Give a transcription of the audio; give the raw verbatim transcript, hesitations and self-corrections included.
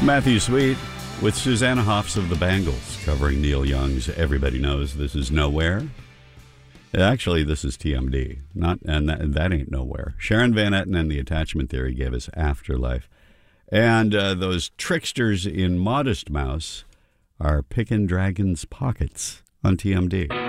Matthew Sweet with Susanna Hoffs of the Bangles covering Neil Young's Everybody Knows This Is Nowhere. Actually, this is T M D, not, and that, that ain't nowhere. Sharon Van Etten and the Attachment Theory gave us Afterlife. And uh, those tricksters in Modest Mouse are picking dragons' pockets on T M D.